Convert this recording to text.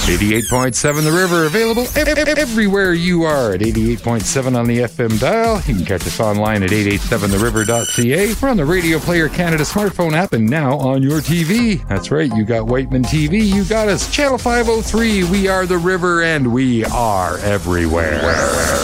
88.7 The River, available everywhere you are at 88.7 on the FM dial. You can catch us online at 887theriver.ca. We're on the Radio Player Canada smartphone app and now on your TV. That's right, you got Whiteman TV, you got us. Channel 503, we are The River and we are everywhere.